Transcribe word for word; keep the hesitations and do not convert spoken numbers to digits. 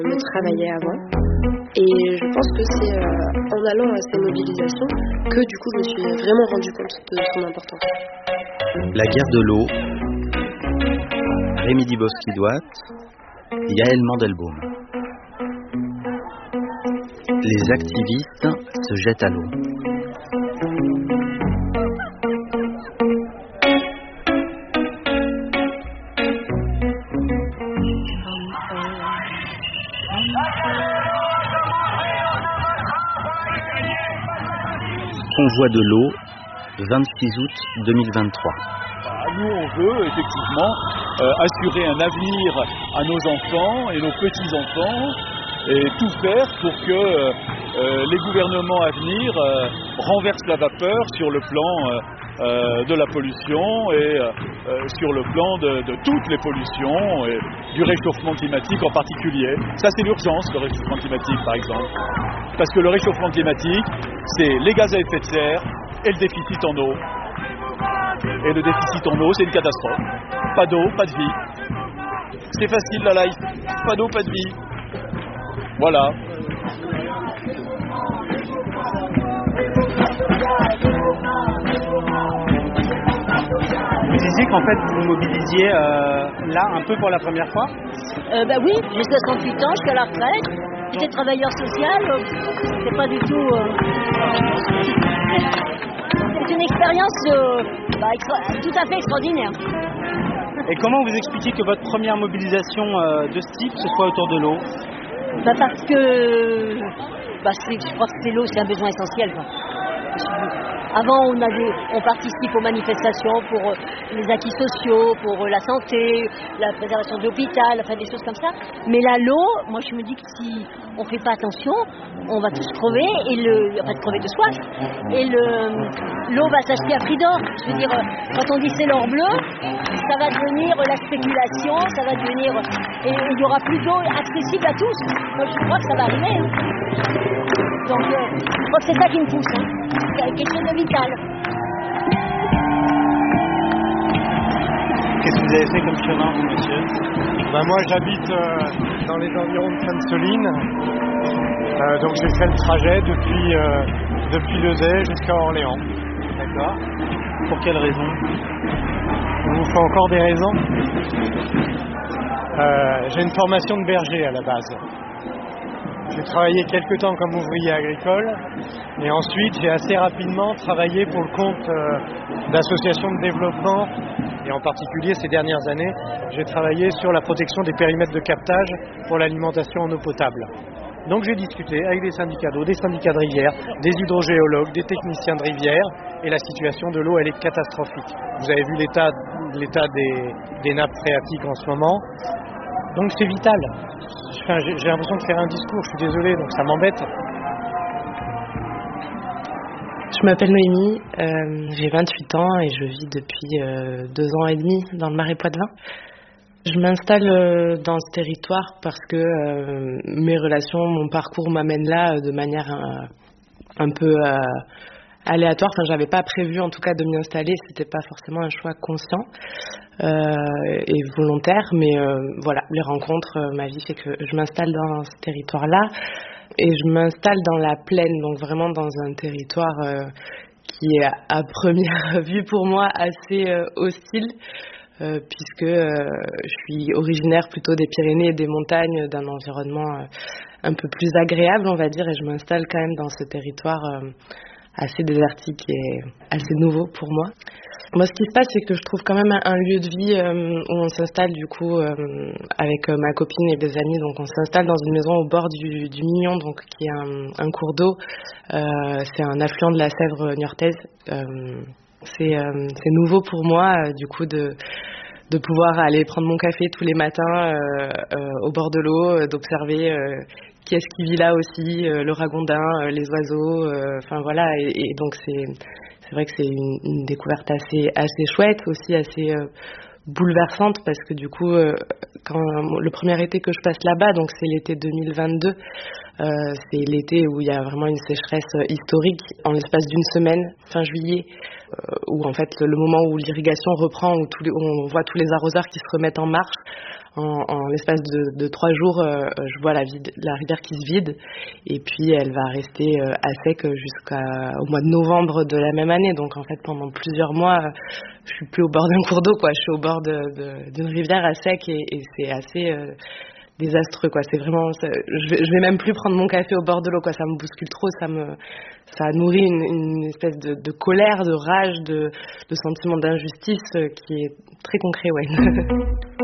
me travaillait avant. Et je pense que c'est euh, en allant à ces mobilisations que du coup je me suis vraiment rendu compte de son importance. La guerre de l'eau, Rémi Dibosc-Kidwatt, Yaël Mandelbaum. Les activistes se jettent à l'eau. Convoi de l'eau, vingt-six août deux mille vingt-trois. Nous, on veut effectivement euh, assurer un avenir à nos enfants et nos petits-enfants et tout faire pour que euh, les gouvernements à venir euh, renversent la vapeur sur le plan euh, euh, de la pollution et euh, sur le plan de, de toutes les pollutions et du réchauffement climatique en particulier. Ça, c'est l'urgence, le réchauffement climatique, par exemple. Parce que le réchauffement climatique, c'est les gaz à effet de serre et le déficit en eau. Et le déficit en eau, c'est une catastrophe. Pas d'eau, pas de vie. C'est facile la life. Pas d'eau, pas de vie. Voilà. Vous disiez qu'en fait vous vous mobilisiez euh, là un peu pour la première fois euh, Bah oui, j'ai soixante-huit ans, je suis à la retraite. J'étais travailleur social, euh, c'est pas du tout... Euh... C'est une expérience euh, bah, extra... tout à fait extraordinaire. Et comment vous expliquez que votre première mobilisation euh, de ce type, ce soit autour de l'eau? Bah parce que bah je crois que c'est l'eau, c'est un besoin essentiel. Quoi. Avant, on, avait, on participe aux manifestations pour les acquis sociaux, pour la santé, la préservation de l'hôpital, enfin des choses comme ça. Mais là, l'eau, moi je me dis que si on ne fait pas attention, on va tous crever, et le, enfin crever de soif, et le, l'eau va s'acheter à prix d'or. Je veux dire, quand on dit c'est l'or bleu, ça va devenir la spéculation, ça va devenir... Et il n'y aura plus d'eau accessible à tous. Moi je crois que ça va arriver. Hein. Donc euh, je crois que c'est ça qui me pousse. Hein. C'est quelque chose de vital. Qu'est-ce que vous avez fait comme chemin, vous, monsieur? Ben moi, j'habite euh, dans les environs de Sainte-Soline. Euh, donc, j'ai fait le trajet depuis, euh, depuis Lezay jusqu'à Orléans. D'accord. Pour quelles raisons? Il vous faut encore des raisons? euh, J'ai une formation de berger à la base. J'ai travaillé quelques temps comme ouvrier agricole et ensuite j'ai assez rapidement travaillé pour le compte euh, d'associations de développement et en particulier ces dernières années, j'ai travaillé sur la protection des périmètres de captage pour l'alimentation en eau potable. Donc j'ai discuté avec des syndicats d'eau, des syndicats de rivière, des hydrogéologues, des techniciens de rivière et la situation de l'eau elle est catastrophique. Vous avez vu l'état, l'état des, des nappes phréatiques en ce moment. Donc c'est vital. Enfin, j'ai, j'ai l'impression de faire un discours, je suis désolé, donc ça m'embête. Je m'appelle Noémie, euh, j'ai vingt-huit ans et je vis depuis euh, deux ans et demi dans le Marais Poitevin. Je m'installe euh, dans ce territoire parce que euh, mes relations, mon parcours m'amène là euh, de manière euh, un peu euh, aléatoire. Enfin, j'avais pas prévu en tout cas de m'y installer, c'était pas forcément un choix conscient. Euh, et volontaire, mais euh, voilà, les rencontres, euh, ma vie fait que je m'installe dans ce territoire-là et je m'installe dans la plaine, donc vraiment dans un territoire euh, qui est à première vue pour moi assez euh, hostile, euh, puisque euh, je suis originaire plutôt des Pyrénées et des montagnes, d'un environnement euh, un peu plus agréable, on va dire, et je m'installe quand même dans ce territoire euh, assez désertique et assez nouveau pour moi. Moi, ce qui se passe, c'est que je trouve quand même un, un lieu de vie euh, où on s'installe du coup euh, avec euh, ma copine et des amis. Donc, on s'installe dans une maison au bord du, du Mignon, donc qui est un, un cours d'eau. Euh, c'est un affluent de la Sèvre niortaise. Euh, c'est, euh, c'est nouveau pour moi, euh, du coup, de de pouvoir aller prendre mon café tous les matins euh, euh, au bord de l'eau, euh, d'observer euh, qui est-ce qui vit là aussi, euh, le ragondin, euh, les oiseaux. Enfin euh, voilà, et, et donc c'est C'est vrai que c'est une, une découverte assez, assez chouette, aussi assez euh, bouleversante, parce que du coup, euh, quand le premier été que je passe là-bas, donc c'est l'été deux mille vingt-deux, euh, c'est l'été où il y a vraiment une sécheresse historique en l'espace d'une semaine, fin juillet, euh, où en fait le moment où l'irrigation reprend, où, tous les, où on voit tous les arroseurs qui se remettent en marche. En, en l'espace de, de trois jours, euh, je vois la, vide, la rivière qui se vide, et puis elle va rester euh, à sec jusqu'au mois de novembre de la même année. Donc en fait, pendant plusieurs mois, je suis plus au bord d'un cours d'eau, quoi. Je suis au bord de, de, d'une rivière à sec, et, et c'est assez euh, désastreux, quoi. C'est vraiment, ça, je, vais, je vais même plus prendre mon café au bord de l'eau, quoi. Ça me bouscule trop, ça me, ça nourrit une, une espèce de, de colère, de rage, de, de sentiment d'injustice qui est très concret, ouais.